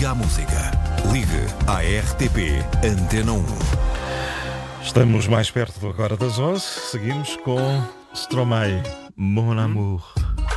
Liga à música. Ligue à RTP Antena 1. Estamos mais perto agora das 11. Seguimos com Stromae, Mon Amour.